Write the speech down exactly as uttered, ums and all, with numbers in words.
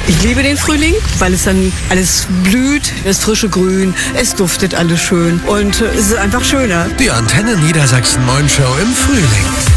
Ich liebe den Frühling, weil es dann alles blüht, das frische Grün, es duftet alles schön und es ist einfach schöner. Die Antenne Niedersachsen Morgenshow im Frühling.